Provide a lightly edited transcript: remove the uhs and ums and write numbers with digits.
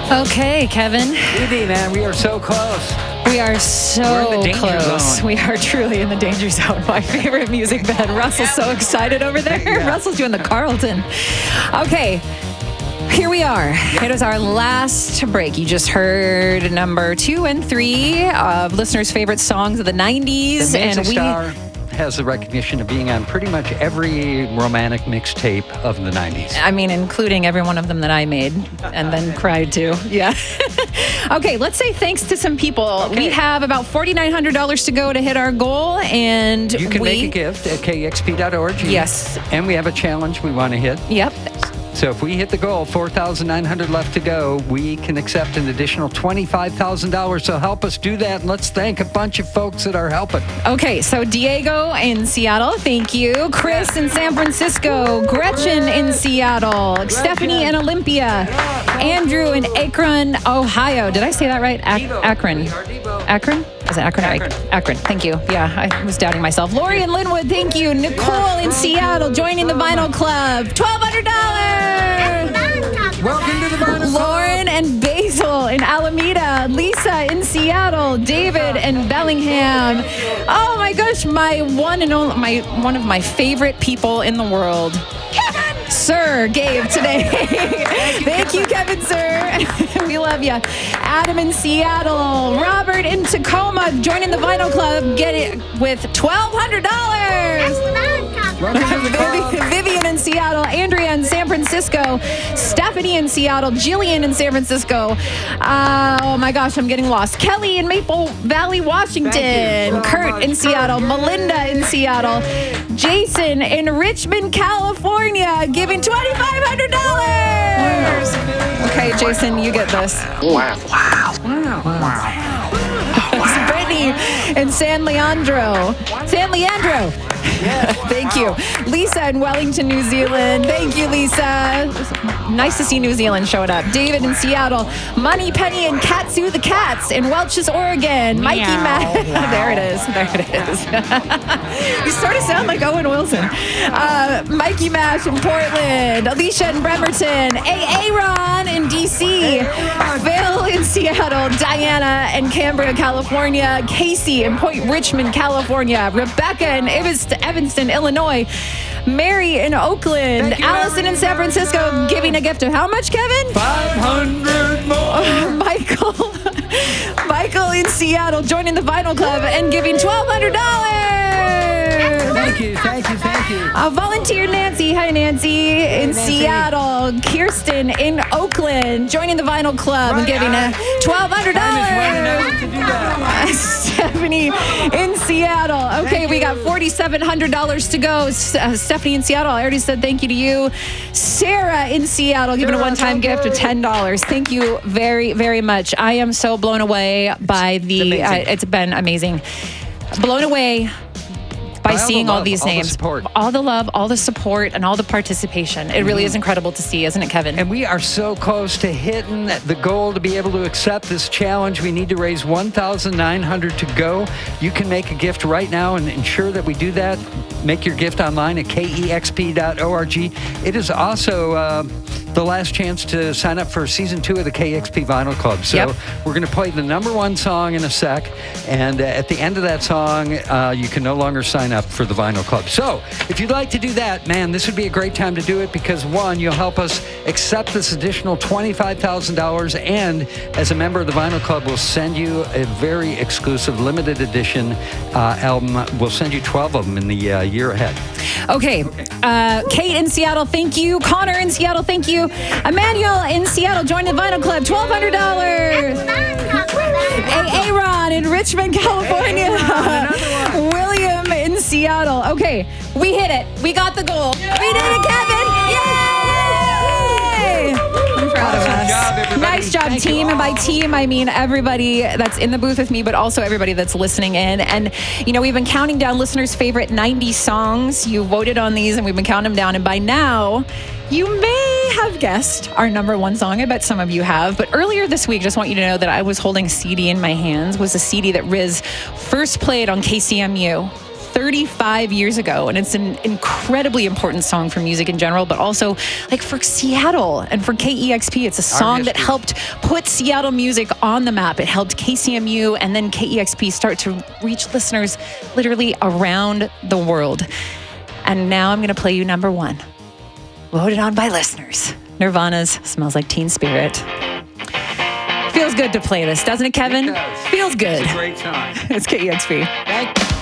Okay, Kevin. Easy, man. We are so close. We are so We're in the danger close. zone. We are truly in the danger zone. My favorite music bed. Russell's so excited over there. Yeah. Russell's doing the Carlton. Okay. Here we are. It is our last break. You just heard number 2 and 3 of listeners' favorite songs of the 90s. The Music Star has the recognition of being on pretty much every romantic mixtape of the 90s. I mean, including every one of them that I made and then cried to. Yeah. Okay, let's say thanks to some people. Okay. We have about $4,900 to go to hit our goal, and You can make a gift at kexp.org. Yes. And we have a challenge we want to hit. Yep. So if we hit the goal, 4,900 left to go, we can accept an additional $25,000. So help us do that. And let's thank a bunch of folks that are helping. Okay, so Diego in Seattle, thank you. Chris in San Francisco. Gretchen in Seattle. Stephanie in Olympia. Andrew in Akron, Ohio. Did I say that right? Akron. Akron? Is it Akron? Akron. Thank you. Yeah, I was doubting myself. Lori in Linwood, thank you. Nicole in Seattle, joining the Vinyl Club. $1,200. Welcome to the Vinyl Club. Lauren and Basil in Alameda. Lisa in Seattle. David in Bellingham. Oh my gosh, my one of my favorite people in the world. Kevin! Sir gave today. Thank you, Kevin, sir. We love you. Adam in Seattle. Robert in Tacoma, joining the Vinyl Club. Get it with $1,200. Vivian in Seattle, Andrea in San Francisco, Stephanie in Seattle, Jillian in San Francisco. Oh my gosh, I'm getting lost. Kelly in Maple Valley, Washington. Kurt in Seattle, Melinda in Seattle, Jason in Richmond, California, giving $2,500. Okay, Jason, you get this. Wow. Brittany in San Leandro. Thank you. Lisa in Wellington, New Zealand. Thank you, Lisa. Nice to see New Zealand showing up. David in Seattle. Money Penny and Katsu the Cats in Welch's, Oregon. Mikey Matt. There it is. You sort of sound like Owen Wilson. Mikey Mash in Portland. Alicia in Bremerton. Aaron in D.C. Phil in Seattle. Diana in Cambria, California. Casey in Point Richmond, California. Rebecca in Evanston, Illinois. Mary in Oakland. Allison in San Francisco, giving a gift of how much, Kevin? 500 more. Michael in Seattle, joining the Vinyl Club and giving $1,200. Thank you. Volunteer Nancy. Hi, Nancy in Seattle. Kirsten in Oakland, joining the Vinyl Club and giving $1,200. Stephanie in Seattle. Okay, we got $4,700 to go. Stephanie in Seattle, I already said thank you to you. Sarah in Seattle, giving a one-time gift of $10. Thank you very, very much. I am so blown away by it's been amazing. Blown away by seeing all these names. All the love, all the support, and all the participation. It really is incredible to see, isn't it, Kevin? And we are so close to hitting the goal to be able to accept this challenge. We need to raise $1,900 to go. You can make a gift right now and ensure that we do that. Make your gift online at kexp.org. It is also the last chance to sign up for season 2 of the KXP Vinyl Club. So we're going to play the number 1 song in a sec. And at the end of that song, you can no longer sign up for the Vinyl Club. So if you'd like to do that, man, this would be a great time to do it because, one, you'll help us accept this additional $25,000. And as a member of the Vinyl Club, we'll send you a very exclusive limited edition album. We'll send you 12 of them in the year ahead. Okay. Kate in Seattle, thank you. Connor in Seattle, thank you. Emmanuel in Seattle, join the Vinyl Club, $1,200. Aaron in Richmond, California. William in Seattle. Okay, we hit it. We got the goal. We did it, Kevin. Yay! I'm proud of us. Nice job, team. And by team, I mean everybody that's in the booth with me, but also everybody that's listening in. And, you know, we've been counting down listeners' favorite 90 songs. You voted on these, and we've been counting them down. And by now, you may have guessed our number 1 song. I bet some of you have. But earlier this week, just want you to know that I was holding a CD in my hands. It was a CD that Riz first played on KCMU 35 years ago. And it's an incredibly important song for music in general, but also like for Seattle and for KEXP. It's a song that helped put Seattle music on the map. It helped KCMU and then KEXP start to reach listeners literally around the world. And now I'm going to play you number one, voted on by listeners. Nirvana's Smells Like Teen Spirit. Feels good to play this, doesn't it, Kevin? It does. Feels good. It's a great song. It's KEXP. Thank you.